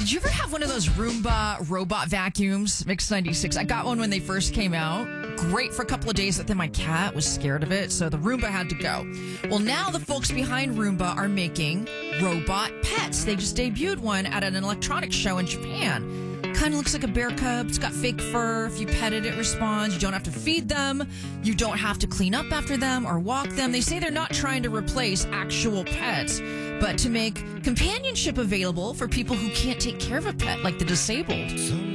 Did you ever have one of those Roomba robot vacuums? Mix 96. I got one when they first came out. Great for a couple of days, but then my cat was scared of it, so the Roomba had to go. Well, now the folks behind Roomba are making robot pets. They just debuted one at an electronics show in Japan. Kind of looks like a bear cub. It's got fake fur. If you pet it, it responds. You don't have to feed them. You don't have to clean up after them or walk them. They say they're not trying to replace actual pets, but to make companionship available for people who can't take care of a pet, like the disabled.